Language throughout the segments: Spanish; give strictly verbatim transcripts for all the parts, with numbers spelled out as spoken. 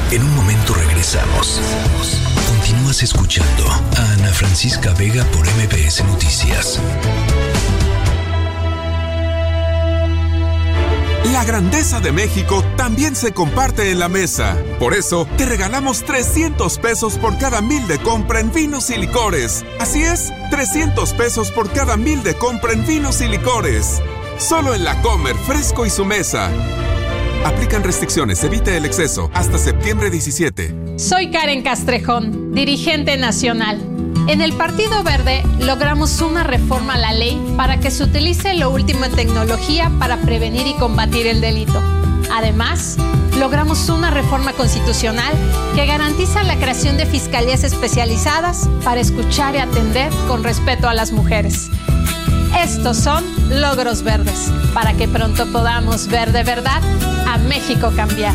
En un momento regresamos. Continúas escuchando a Ana Francisca Vega por M B S Noticias. La grandeza de México también se comparte en la mesa. Por eso, te regalamos trescientos pesos por cada mil de compra en vinos y licores. Así es, trescientos pesos por cada mil de compra en vinos y licores. Solo en La Comer, Fresco y Su Mesa. Aplican restricciones, evite el exceso. Hasta septiembre diecisiete. Soy Karen Castrejón, dirigente nacional. En el Partido Verde logramos una reforma a la ley para que se utilice lo último en tecnología para prevenir y combatir el delito. Además, logramos una reforma constitucional que garantiza la creación de fiscalías especializadas para escuchar y atender con respeto a las mujeres. Estos son logros verdes, para que pronto podamos ver de verdad a México cambiar.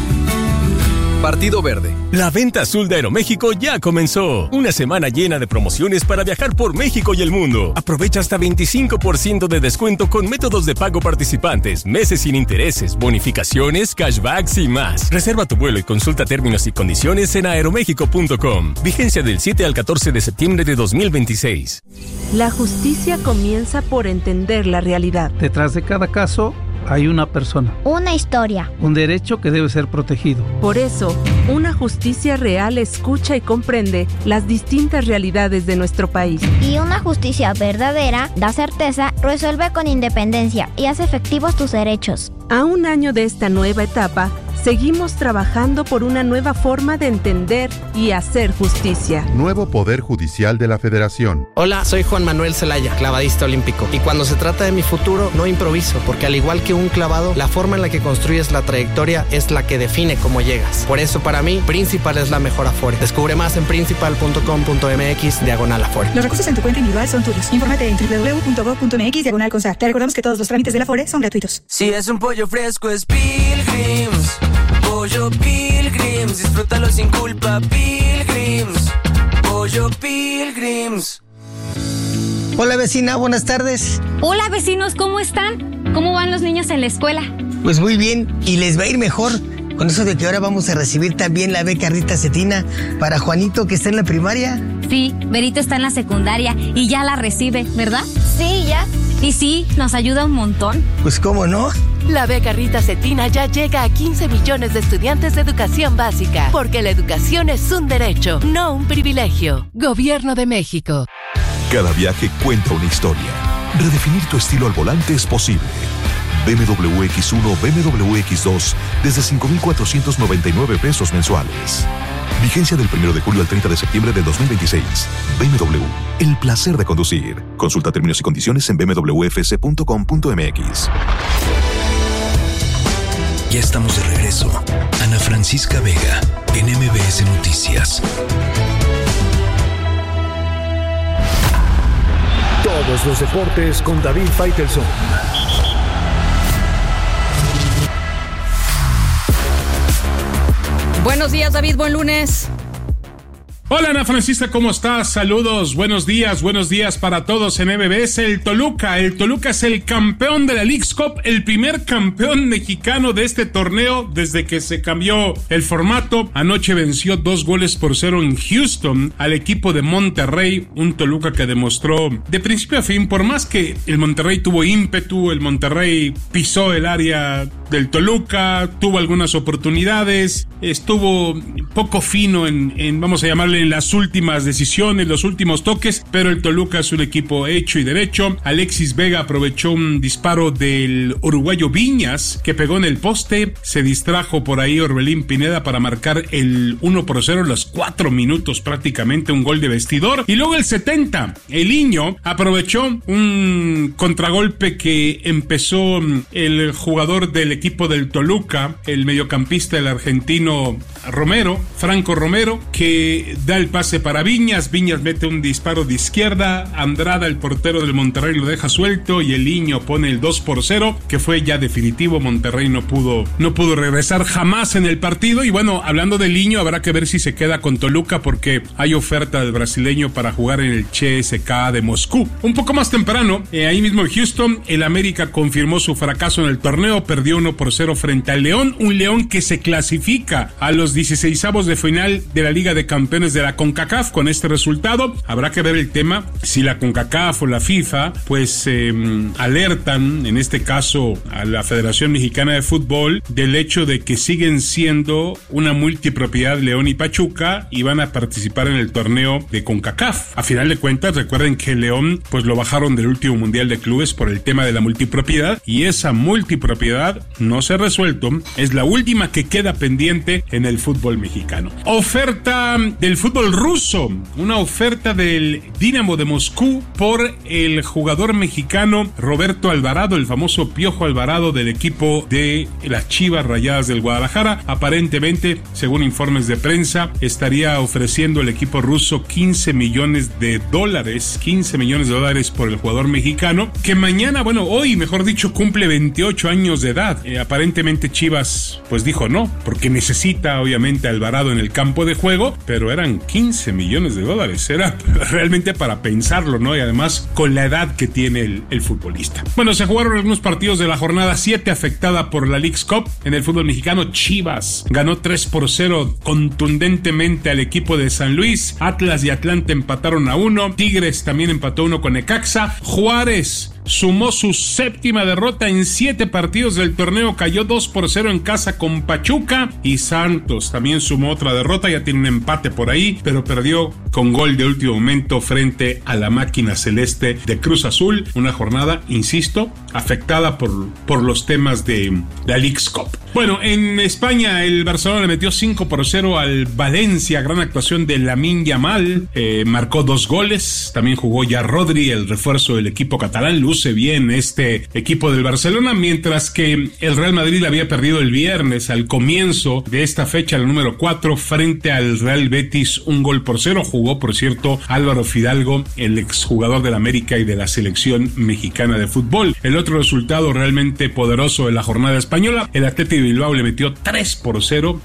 Partido Verde. La venta azul de Aeroméxico ya comenzó. Una semana llena de promociones para viajar por México y el mundo. Aprovecha hasta veinticinco por ciento de descuento con métodos de pago participantes, meses sin intereses, bonificaciones, cashbacks y más. Reserva tu vuelo y consulta términos y condiciones en aeroméxico punto com. Vigencia del siete al catorce de septiembre de dos mil veintiséis. La justicia comienza por entender la realidad. Detrás de cada caso hay una persona. Una historia. Un derecho que debe ser protegido. Por eso, una justicia real escucha y comprende las distintas realidades de nuestro país. Y una justicia verdadera da certeza, resuelve con independencia y hace efectivos tus derechos. A un año de esta nueva etapa, seguimos trabajando por una nueva forma de entender y hacer justicia. Nuevo Poder Judicial de la Federación. Hola, soy Juan Manuel Zelaya, clavadista olímpico. Y cuando se trata de mi futuro, no improviso, porque al igual que un clavado, la forma en la que construyes la trayectoria es la que define cómo llegas. Por eso, para mí, Principal es la mejor Afore. Descubre más en principal punto com punto m x diagonal Afore. Los recursos en tu cuenta individual son tuyos. Infórmate en doble u doble u doble u punto gob punto m x diagonal consar. Te recordamos que todos los trámites de la Afore son gratuitos. Si es un pollo fresco, es Pilgrims. Pollo Pilgrims, disfrútalo sin culpa, Pilgrims. Pollo Pilgrims. Hola vecina, buenas tardes. Hola vecinos, ¿cómo están? ¿Cómo van los niños en la escuela? Pues muy bien, y les va a ir mejor con eso de que ahora vamos a recibir también la beca Rita Cetina para Juanito, que está en la primaria. Sí, Berito está en la secundaria y ya la recibe, ¿verdad? Sí, ya. Y sí, nos ayuda un montón. Pues cómo no. La beca Rita Cetina ya llega a quince millones de estudiantes de educación básica, porque la educación es un derecho, no un privilegio. Gobierno de México. Cada viaje cuenta una historia. Redefinir tu estilo al volante es posible. B M W X uno, B M W X dos, desde cinco mil cuatrocientos noventa y nueve pesos mensuales. Vigencia del primero de julio al treinta de septiembre del dos mil veintiséis. B M W, el placer de conducir. Consulta términos y condiciones en b m w f c punto com punto m x. Ya estamos de regreso. Ana Francisca Vega, en M B S Noticias. Todos los deportes con David Faitelson. Buenos días, David, buen lunes. Hola Ana Francisca, ¿cómo estás? Saludos, buenos días, buenos días para todos en M B S. El Toluca, el Toluca es el campeón de la Leagues Cup, el primer campeón mexicano de este torneo desde que se cambió el formato. Anoche venció dos goles por cero en Houston al equipo de Monterrey, un Toluca que demostró de principio a fin, por más que el Monterrey tuvo ímpetu, el Monterrey pisó el área del Toluca, tuvo algunas oportunidades, estuvo poco fino en, en vamos a llamarle, en las últimas decisiones, los últimos toques, pero el Toluca es un equipo hecho y derecho. Alexis Vega aprovechó un disparo del uruguayo Viñas, que pegó en el poste, se distrajo por ahí Orbelín Pineda para marcar el uno por cero, los cuatro minutos prácticamente, un gol de vestidor, y luego el setenta, el Iño aprovechó un contragolpe que empezó el jugador del equipo del Toluca, el mediocampista, el argentino Romero, Franco Romero, que da el pase para Viñas, Viñas mete un disparo de izquierda, Andrada, el portero del Monterrey, lo deja suelto y el Niño pone el dos por cero, que fue ya definitivo. Monterrey no pudo, no pudo regresar jamás en el partido. Y bueno, hablando del Niño, habrá que ver si se queda con Toluca, porque hay oferta del brasileño para jugar en el C S K A de Moscú. Un poco más temprano, eh, ahí mismo en Houston, el América confirmó su fracaso en el torneo, perdió uno por cero frente al León, un León que se clasifica a los dieciseisavos de final de la Liga de Campeones de la CONCACAF. Con este resultado, habrá que ver el tema si la CONCACAF o la FIFA pues eh, alertan, en este caso a la Federación Mexicana de Fútbol, del hecho de que siguen siendo una multipropiedad León y Pachuca y van a participar en el torneo de CONCACAF. A final de cuentas, recuerden que León pues lo bajaron del último Mundial de Clubes por el tema de la multipropiedad, y esa multipropiedad no se ha resuelto, es la última que queda pendiente en el fútbol mexicano. Oferta del fútbol ruso, una oferta del Dinamo de Moscú por el jugador mexicano Roberto Alvarado, el famoso Piojo Alvarado del equipo de las Chivas Rayadas del Guadalajara. Aparentemente, según informes de prensa, estaría ofreciendo el equipo ruso quince millones de dólares, quince millones de dólares por el jugador mexicano, que mañana, bueno, hoy, mejor dicho, cumple veintiocho años de edad. Eh, aparentemente Chivas, pues dijo no, porque necesita obviamente a Alvarado en el campo de juego, pero eran quince millones de dólares, era realmente para pensarlo, ¿no? Y además con la edad que tiene el, el futbolista. Bueno, se jugaron algunos partidos de la jornada siete afectada por la Leagues Cup. En el fútbol mexicano, Chivas ganó tres por cero contundentemente al equipo de San Luis. Atlas y Atlante empataron a uno. Tigres también empató uno con Necaxa. Juárez sumó su séptima derrota en siete partidos del torneo, cayó dos por cero en casa con Pachuca, y Santos también sumó otra derrota, ya tiene un empate por ahí, pero perdió con gol de último momento frente a la máquina celeste de Cruz Azul. Una jornada, insisto, afectada por, por los temas de la Leagues Cup. Bueno, en España el Barcelona le metió cinco por cero al Valencia, gran actuación de Lamine Yamal, eh, marcó dos goles, también jugó ya Rodri, el refuerzo del equipo catalán. Luce bien este equipo del Barcelona, mientras que el Real Madrid había perdido el viernes al comienzo de esta fecha, la número cuatro, frente al Real Betis, un gol por cero. Jugó, por cierto, Álvaro Fidalgo, el exjugador del América y de la selección mexicana de fútbol. El otro resultado realmente poderoso de la jornada española, el Atlético de Bilbao le metió tres por cero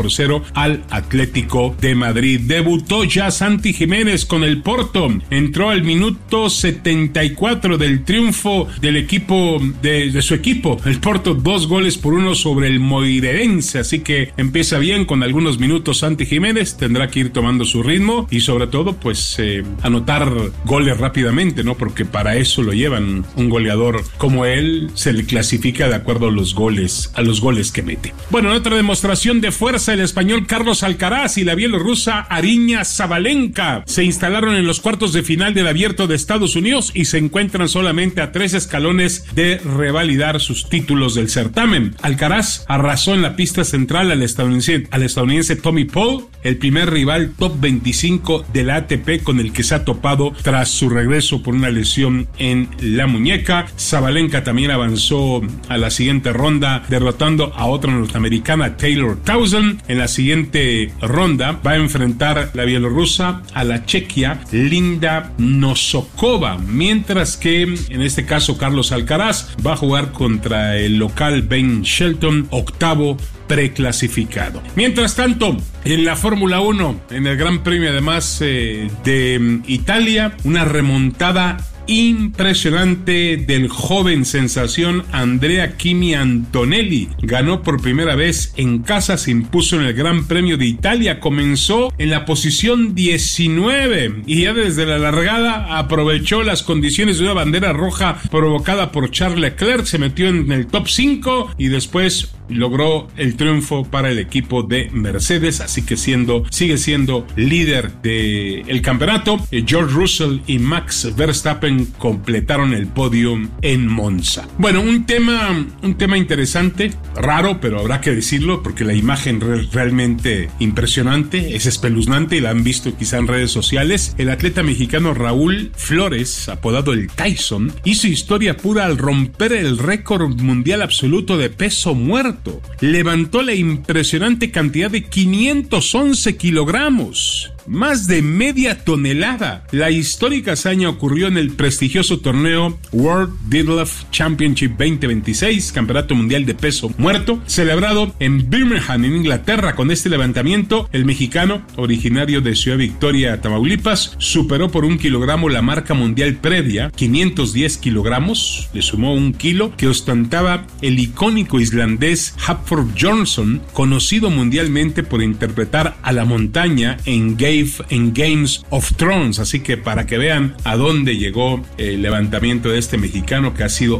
al Atlético de Madrid. Debutó ya Santi Jiménez con el Porto, entró al minuto setenta y cuatro del triunfo del equipo, de, de su equipo, el Porto, dos goles por uno sobre el Moreirense, así que empieza bien con algunos minutos Santi Jiménez, tendrá que ir tomando su ritmo y sobre todo pues eh, anotar goles rápidamente, ¿no? Porque para eso lo llevan. Un goleador como él se le clasifica de acuerdo a los goles, a los goles que mete. Bueno, en otra demostración de fuerza, el español Carlos Alcaraz y la bielorrusa Aryna Sabalenka se instalaron en los cuartos de final del Abierto de Estados Unidos y se encuentran solamente a tres escalones de revalidar sus títulos del certamen. Alcaraz arrasó en la pista central al estadounidense, al estadounidense Tommy Paul, el primer rival top veinticinco de la A T P con el que se ha topado tras su regreso por una lesión en la muñeca. Sabalenka también avanzó a la siguiente ronda, derrotando a otra norteamericana, Taylor Townsend. En la siguiente ronda va a enfrentar la bielorrusa a la chequia Linda Nosokova, mientras que en este caso Carlos Alcaraz va a jugar contra el local Ben Shelton, octavo preclasificado. Mientras tanto, en la Fórmula uno, en el Gran Premio además eh, de Italia, una remontada impresionante del joven sensación Andrea Kimi Antonelli. Ganó por primera vez en casa, se impuso en el Gran Premio de Italia, comenzó en la posición diecinueve y ya desde la largada aprovechó las condiciones de una bandera roja provocada por Charles Leclerc, se metió en el top cinco y después logró el triunfo para el equipo de Mercedes, así que siendo, sigue siendo líder del campeonato. George Russell y Max Verstappen completaron el podio en Monza. Bueno, un tema, un tema interesante, raro, pero habrá que decirlo porque la imagen re- realmente impresionante, es espeluznante y la han visto quizá en redes sociales. El atleta mexicano Raúl Flores, apodado el Tyson, hizo historia pura al romper el récord mundial absoluto de peso muerto. Levantó la impresionante cantidad de quinientos once kilogramos. más de media tonelada. La histórica hazaña ocurrió en el prestigioso torneo World Deadlift Championship veinte veintiséis, Campeonato Mundial de Peso Muerto, celebrado en Birmingham, en Inglaterra. Con este levantamiento, el mexicano, originario de Ciudad Victoria, Tamaulipas, superó por un kilogramo la marca mundial previa, quinientos diez kilogramos, le sumó un kilo que ostentaba el icónico islandés Hafþór Björnsson, conocido mundialmente por interpretar a la montaña en, Game, en Games of Thrones. Así que para que vean a dónde llegó el levantamiento de este mexicano, que ha sido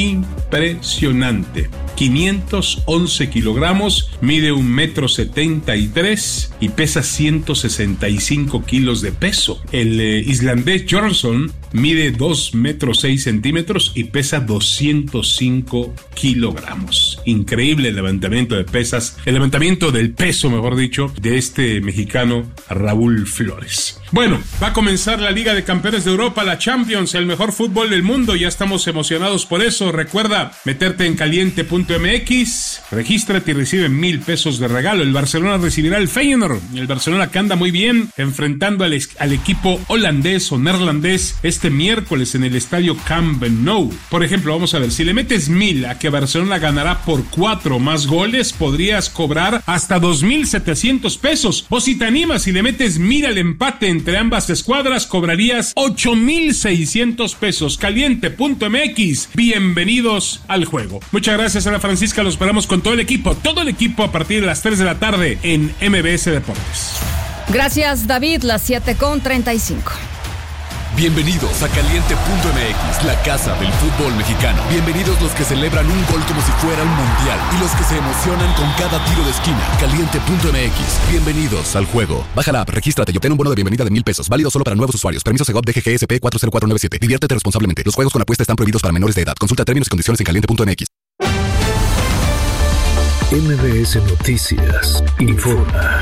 impresionante. quinientos once kilogramos, mide un metro setenta y tres y pesa ciento sesenta y cinco kilos de peso. El eh, islandés Björnsson mide dos metros seis centímetros y pesa doscientos cinco kilogramos. Increíble el levantamiento de pesas, el levantamiento del peso, mejor dicho, de este mexicano Raúl Flores. Bueno, va a comenzar la Liga de Campeones de Europa, la Champions, el mejor fútbol del mundo. Ya estamos emocionados por eso. Recuerda meterte en caliente punto m x, regístrate y recibe mil pesos de regalo. El Barcelona recibirá al Feyenoord. El Barcelona que anda muy bien, enfrentando al, al equipo holandés o neerlandés este miércoles en el estadio Camp Nou. Por ejemplo, vamos a ver, si le metes mil a que Barcelona ganará por cuatro más goles, podrías cobrar hasta dos mil setecientos pesos. O si te animas y le metes mil al empate entre ambas escuadras, cobrarías ocho mil seiscientos pesos. caliente punto m x. Bienvenidos al juego. Muchas gracias, Ana Francisca. Los esperamos con todo el equipo, todo el equipo a partir de las tres de la tarde en M B S Deportes. Gracias, David. Las siete con treinta y cinco. Bienvenidos a caliente punto m x, la casa del fútbol mexicano. Bienvenidos los que celebran un gol como si fuera un mundial y los que se emocionan con cada tiro de esquina. caliente punto m x. Bienvenidos al juego. Baja la app, regístrate y obtén un bono de bienvenida de mil pesos. Válido solo para nuevos usuarios. Permiso Segov D G G S P cuatro cero cuatro nueve siete. Diviértete responsablemente. Los juegos con apuesta están prohibidos para menores de edad. Consulta términos y condiciones en caliente punto m x. M B S Noticias informa.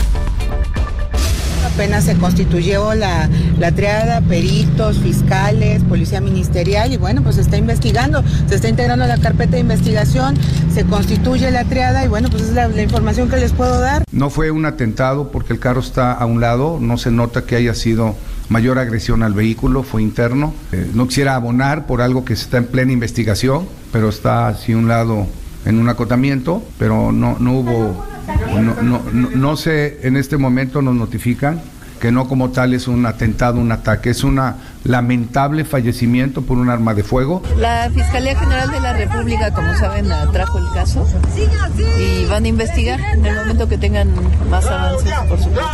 Apenas se constituyó la, la triada, peritos, fiscales, policía ministerial y bueno, pues se está investigando, se está integrando a la carpeta de investigación, se constituye la triada y bueno, pues es la, la información que les puedo dar. No fue un atentado porque el carro está a un lado, no se nota que haya sido mayor agresión al vehículo, fue interno. Eh, no quisiera abonar por algo que está en plena investigación, pero está así a un lado en un acotamiento, pero no, no hubo, no, no, no, no sé, en este momento nos notifican que no como tal es un atentado, un ataque, es un lamentable fallecimiento por un arma de fuego. La Fiscalía General de la República, como saben, trajo el caso y van a investigar en el momento que tengan más avances, por supuesto.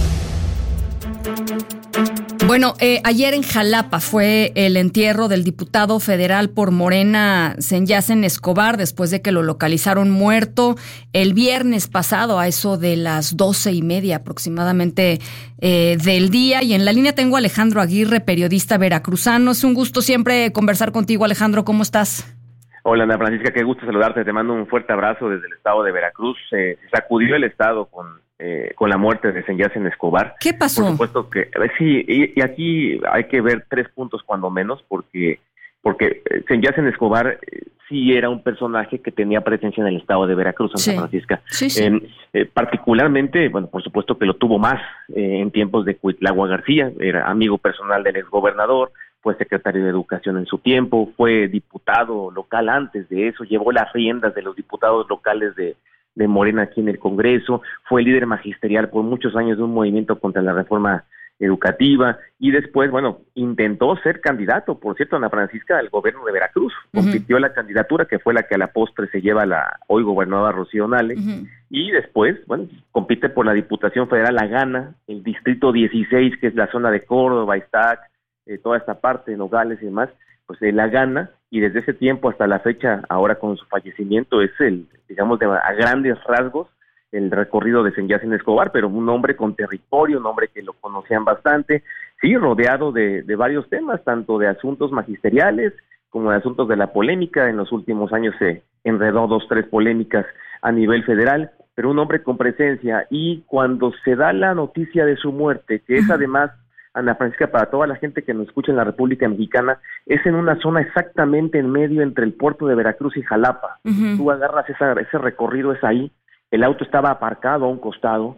Bueno, eh, ayer en Jalapa fue el entierro del diputado federal por Morena, Sanyasen Escobar, después de que lo localizaron muerto el viernes pasado a eso de las doce y media aproximadamente eh, del día. Y en la línea tengo a Alejandro Aguirre, periodista veracruzano. Es un gusto siempre conversar contigo, Alejandro. ¿Cómo estás? Hola, Ana Francisca, qué gusto saludarte. Te mando un fuerte abrazo desde el estado de Veracruz. Eh, se sacudió el estado con Eh, con la muerte de Sanyasen Escobar. ¿Qué pasó? Por supuesto que, sí, y, y aquí hay que ver tres puntos cuando menos, porque porque Sanyasen Escobar eh, sí era un personaje que tenía presencia en el estado de Veracruz, Santa sí. Francisca. Sí, sí. Eh, eh, particularmente, bueno, por supuesto que lo tuvo más eh, en tiempos de Cuitlagua García, era amigo personal del exgobernador, fue secretario de Educación en su tiempo, fue diputado local antes de eso, llevó las riendas de los diputados locales de de Morena aquí en el Congreso, fue líder magisterial por muchos años de un movimiento contra la reforma educativa y después, bueno, intentó ser candidato, por cierto, Ana Francisca, al gobierno de Veracruz, uh-huh. compitió la candidatura que fue la que a la postre se lleva la hoy gobernadora Rocío Nale, uh-huh. y después, bueno, compite por la Diputación Federal, la gana, el distrito dieciséis, que es la zona de Córdoba, Iztac, eh, toda esta parte, Nogales y demás, pues eh, la gana, y desde ese tiempo hasta la fecha, ahora con su fallecimiento, es el, digamos, de, a grandes rasgos, el recorrido de Sanyasen Escobar, pero un hombre con territorio, un hombre que lo conocían bastante, sí, rodeado de, de varios temas, tanto de asuntos magisteriales como de asuntos de la polémica. En los últimos años se enredó dos, tres polémicas a nivel federal, pero un hombre con presencia, y cuando se da la noticia de su muerte, que es además, Ana Francisca, para toda la gente que nos escucha en la República Mexicana, es en una zona exactamente en medio entre el puerto de Veracruz y Jalapa. Uh-huh. Tú agarras esa, ese recorrido, es ahí, el auto estaba aparcado a un costado,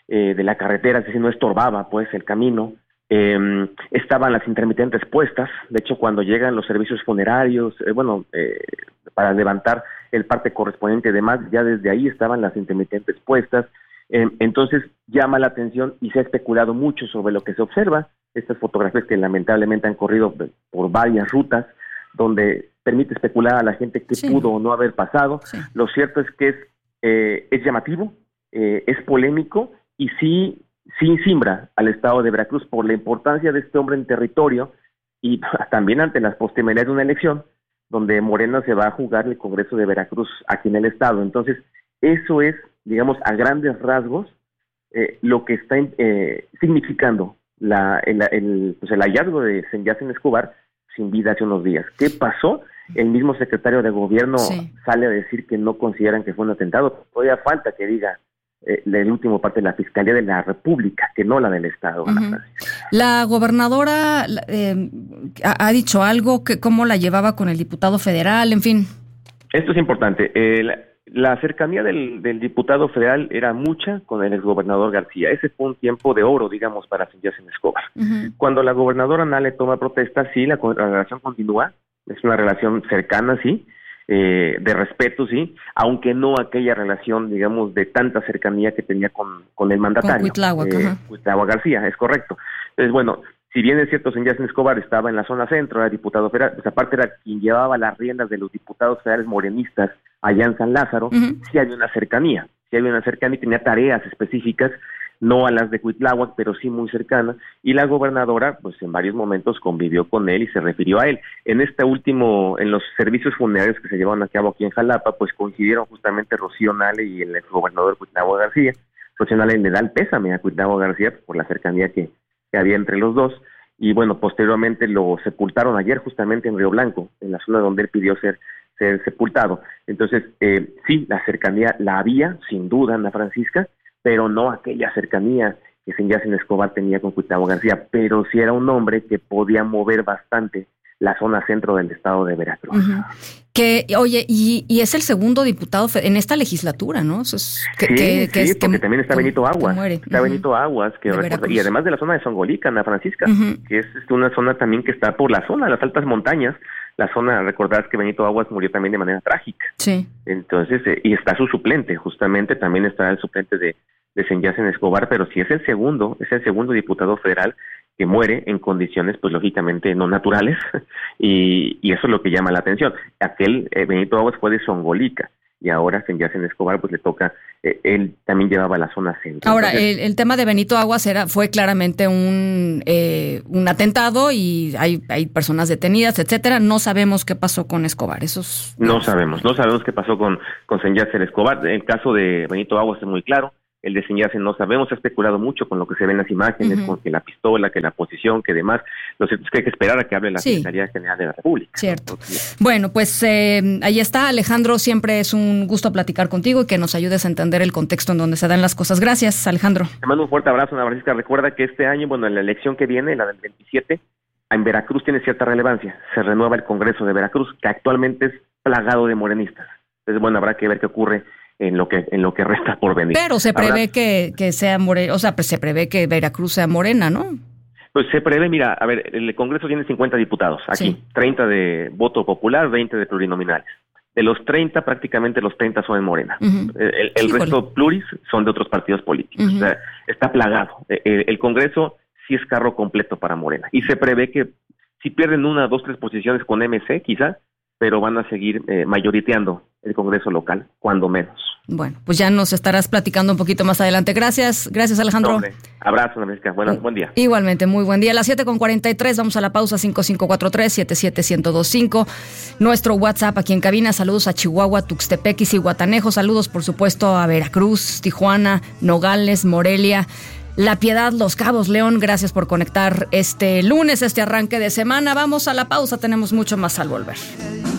eh, de la carretera, es decir, no estorbaba pues el camino. Eh, estaban las intermitentes puestas. De hecho, cuando llegan los servicios funerarios, eh, bueno, eh, para levantar el parte correspondiente y demás, ya desde ahí estaban las intermitentes puestas. Eh, entonces llama la atención y se ha especulado mucho sobre lo que se observa. Estas fotografías que lamentablemente han corrido por varias rutas, donde permite especular a la gente qué sí. pudo o no haber pasado. Sí. Lo cierto es que es, eh, es llamativo, eh, es polémico y sí, sí simbra al estado de Veracruz por la importancia de este hombre en territorio y también ante las postrimerías de una elección donde Morena se va a jugar el Congreso de Veracruz aquí en el estado. Entonces, eso es, digamos, a grandes rasgos, eh, lo que está eh, significando la, el, el, pues el hallazgo de Sanjacen Escobar sin vida hace unos días. ¿Qué pasó? El mismo secretario de gobierno sí. sale a decir que no consideran que fue un atentado. Todavía falta que diga eh, el último parte de la Fiscalía de la República, que no la del Estado. Uh-huh. La gobernadora eh, ha, ha dicho algo, que cómo la llevaba con el diputado federal, en fin. Esto es importante. Eh, la, la cercanía del, del diputado federal era mucha con el exgobernador García. Ese fue un tiempo de oro, digamos, para Sanjacen Escobar. Uh-huh. Cuando la gobernadora Nale toma protesta, sí, la, la relación continúa. Es una relación cercana, sí, eh, de respeto, sí, aunque no aquella relación, digamos, de tanta cercanía que tenía con, con el mandatario. Con Cuitláhuac, eh, Cuitláhuac García, es correcto. Entonces, bueno, si bien es cierto, Sanjacen Escobar estaba en la zona centro, era diputado federal, pues aparte era quien llevaba las riendas de los diputados federales morenistas allá en San Lázaro, uh-huh. sí había una cercanía, sí había una cercanía y tenía tareas específicas, no a las de Cuitláhuac, pero sí muy cercana, y la gobernadora, pues en varios momentos convivió con él y se refirió a él. En este último, en los servicios funerarios que se llevaron a cabo aquí en Jalapa, pues coincidieron justamente Rocío Nale y el exgobernador Cuitláhuac García. Rocío Nale le da el pésame a Cuitláhuac García por la cercanía que, que había entre los dos, y bueno, posteriormente lo sepultaron ayer justamente en Río Blanco, en la zona donde él pidió ser ser sepultado. Entonces, eh, sí, la cercanía la había, sin duda, Ana Francisca, pero no aquella cercanía que Sanjacen Escobar tenía con Cuitláhuac García, pero sí era un hombre que podía mover bastante la zona centro del estado de Veracruz. Uh-huh. Que, oye, y, y es el segundo diputado en esta legislatura, ¿no? Eso es, que, sí, que, sí, que es, porque que, también está Benito Aguas, está uh-huh. Benito Aguas, que recuerda, y además de la zona de Songolica, Ana Francisca, uh-huh. que es este, una zona también que está por la zona, las altas montañas, la zona, recordarás que Benito Aguas murió también de manera trágica. Sí. Entonces, eh, y está su suplente, justamente, también está el suplente de, de Sanjacen Escobar, pero sí es el segundo, es el segundo diputado federal que muere en condiciones, pues lógicamente no naturales, y, y eso es lo que llama la atención. Aquel eh, Benito Aguas fue de Songolica, y ahora Sanjacen Escobar, pues le toca, eh, él también llevaba la zona centro. Ahora, Entonces, el, el tema de Benito Aguas era fue claramente un eh, un atentado y hay hay personas detenidas, etcétera. No sabemos qué pasó con Escobar. Eso es, no sabemos, no sabemos qué pasó con, con Sanjacen Escobar. El caso de Benito Aguas es muy claro. El de Sanjacen no sabemos, se ha especulado mucho con lo que se ve en las imágenes, uh-huh. con que la pistola, que la posición, que demás. Lo cierto es que hay que esperar a que hable la sí. Fiscalía General de la República. Cierto. Entonces, bueno, pues eh, ahí está, Alejandro, siempre es un gusto platicar contigo y que nos ayudes a entender el contexto en donde se dan las cosas. Gracias, Alejandro. Te mando un fuerte abrazo, Ana Francisca. Recuerda que este año, bueno, en la elección que viene, la del veintisiete, en Veracruz tiene cierta relevancia. Se renueva el Congreso de Veracruz, que actualmente es plagado de morenistas. Entonces, bueno, habrá que ver qué ocurre en lo que en lo que resta por venir. Pero se prevé que, que sea morena, o sea, pues se prevé que Veracruz sea morena, ¿no? Pues se prevé, mira, a ver, el Congreso tiene cincuenta diputados aquí, sí. treinta de voto popular, veinte de plurinominales. De los treinta, prácticamente los treinta son en Morena. Uh-huh. El, el resto pluris son de otros partidos políticos. Uh-huh. O sea, está plagado. El, el Congreso sí es carro completo para Morena. Y se prevé que si pierden una, dos, tres posiciones con M C, quizá, pero van a seguir eh, mayoriteando el Congreso local, cuando menos. Bueno, pues ya nos estarás platicando un poquito más adelante. Gracias, gracias Alejandro. Hombre, abrazo, Ana Francisca. Bueno, buen día. Igualmente, muy buen día. A las siete con cuarenta y tres, vamos a la pausa, cinco cinco cuatro tres, siete siete uno cero dos cinco. Nuestro WhatsApp aquí en cabina, saludos a Chihuahua, Tuxtepec y Zihuatanejo. Saludos, por supuesto, a Veracruz, Tijuana, Nogales, Morelia, La Piedad, Los Cabos, León. Gracias por conectar este lunes, este arranque de semana. Vamos a la pausa, tenemos mucho más al volver.